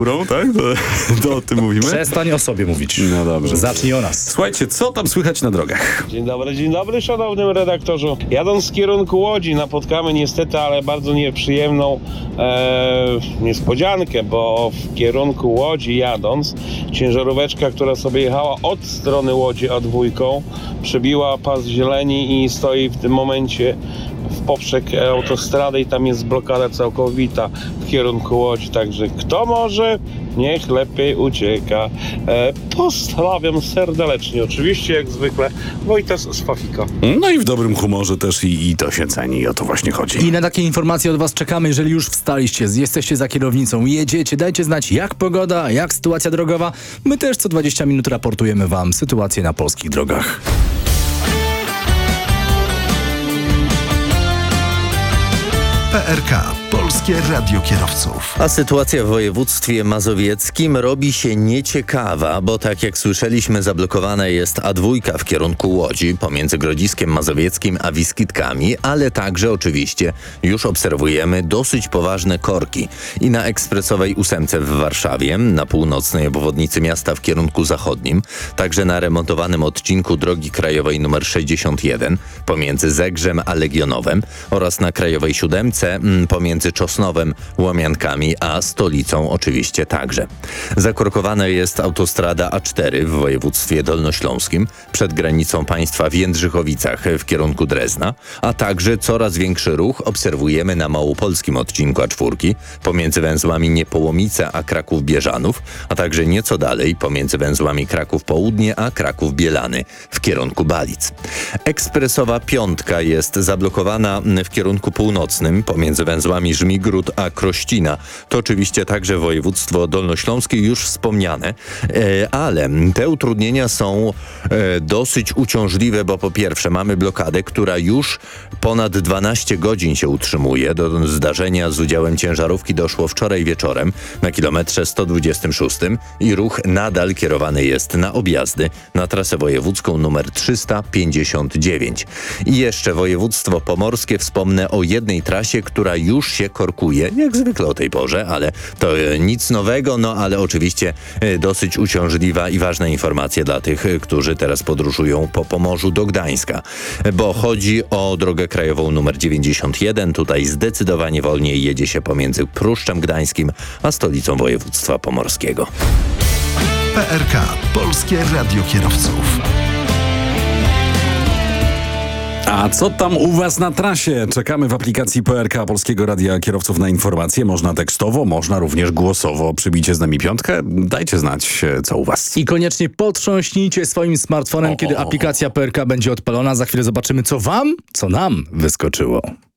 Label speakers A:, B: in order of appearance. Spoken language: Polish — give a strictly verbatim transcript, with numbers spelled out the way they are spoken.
A: tak? To, to o tym mówimy?
B: Przestań o sobie mówić.
A: No dobrze.
B: Zacznij o nas.
A: Słuchajcie, co tam słychać na drogach?
C: Dzień dobry, dzień dobry szanownym redaktorzu. Jadąc z kierunku Łodzi napotkamy niestety, ale bardzo nieprzyjemną e, niespodziankę, bo w kierunku Łodzi jadąc ciężaróweczka, która sobie jechała od strony Łodzi A dwójką, przebiła pas zieleni i stoi w tym momencie w poprzek autostrady i tam jest blokada całkowita w kierunku Łodzi, także kto może, niech lepiej ucieka. E, pozdrawiam serdecznie, oczywiście jak zwykle Wojtas z Fafika.
A: No i w dobrym humorze też i, i to się ceni, o to właśnie chodzi.
B: I na takie informacje od was czekamy, jeżeli już wstaliście, jesteście za kierownicą, jedziecie, dajcie znać jak pogoda, jak sytuacja drogowa. My też co dwadzieścia minut raportujemy wam sytuację na polskich drogach.
D: P R K. Polskie Radio Kierowców.
E: A sytuacja w województwie mazowieckim robi się nieciekawa, bo tak jak słyszeliśmy, zablokowana jest A dwa w kierunku Łodzi pomiędzy Grodziskiem Mazowieckim a Wiskitkami, ale także oczywiście już obserwujemy dosyć poważne korki i na ekspresowej ósemce w Warszawie, na północnej obwodnicy miasta w kierunku zachodnim, także na remontowanym odcinku drogi krajowej nr sześćdziesiąt jeden pomiędzy Zegrzem a Legionowem oraz na krajowej siódemce pomiędzy Czosnowem, Łomiankami, a Stolicą oczywiście także. Zakorkowana jest autostrada A cztery w województwie dolnośląskim przed granicą państwa w Jędrzychowicach w kierunku Drezna, a także coraz większy ruch obserwujemy na małopolskim odcinku A cztery pomiędzy węzłami Niepołomice a Kraków-Bieżanów, a także nieco dalej pomiędzy węzłami Kraków Południe a Kraków Bielany w kierunku Balic. Ekspresowa piątka jest zablokowana w kierunku północnym pomiędzy węzłami Żmigród a Krościna. To oczywiście także województwo dolnośląskie już wspomniane, e, ale te utrudnienia są e, dosyć uciążliwe, bo po pierwsze mamy blokadę, która już ponad dwanaście godzin się utrzymuje. Do zdarzenia z udziałem ciężarówki doszło wczoraj wieczorem na kilometrze sto dwudziestym szóstym i ruch nadal kierowany jest na objazdy na trasę wojewódzką numer trzysta pięćdziesiąt dziewięć. I jeszcze województwo pomorskie, wspomnę o jednej trasie, która już się korkuje, jak zwykle o tej porze, ale to e, nic nowego, no ale oczywiście e, dosyć uciążliwa i ważna informacja dla tych, e, którzy teraz podróżują po Pomorzu do Gdańska, bo chodzi o drogę krajową numer dziewięćdziesiąt jeden. Tutaj zdecydowanie wolniej jedzie się pomiędzy Pruszczem Gdańskim a stolicą województwa pomorskiego.
D: P R K. Polskie Radio Kierowców.
A: A co tam u was na trasie? Czekamy w aplikacji P R K Polskiego Radia Kierowców na informacje. Można tekstowo, można również głosowo. Przybicie z nami piątkę. Dajcie znać, co u was.
B: I koniecznie potrząśnijcie swoim smartfonem,
A: O,
B: kiedy
A: o, o.
B: aplikacja P R K będzie odpalona. Za chwilę zobaczymy, co wam, co nam wyskoczyło.